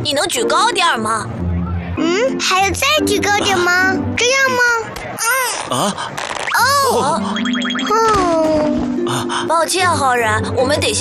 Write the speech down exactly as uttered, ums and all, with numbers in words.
你能举高点吗？ 嗯，还有再举高点吗？这样吗？ 啊！ 哦， 哦， 抱歉，浩然，我们得先。